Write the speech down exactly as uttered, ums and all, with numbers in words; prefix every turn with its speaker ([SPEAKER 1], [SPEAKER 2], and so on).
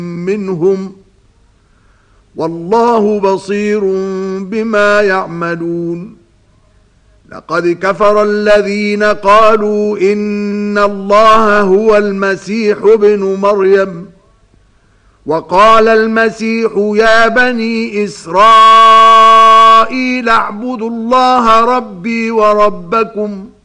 [SPEAKER 1] منهم والله بصير بما يعملون. لقد كفر الذين قالوا إن الله هو المسيح ابن مريم وقال المسيح يا بني إسرائيل اعبدوا الله ربي وربكم